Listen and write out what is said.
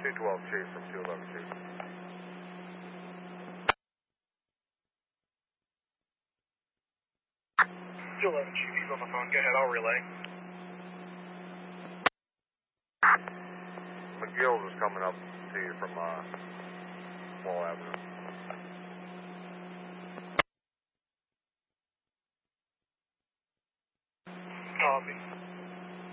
212 chase from 211 chase. 211 Chief, he's on the phone. Go ahead, I'll relay. McGill's is coming up to you from Wall Avenue.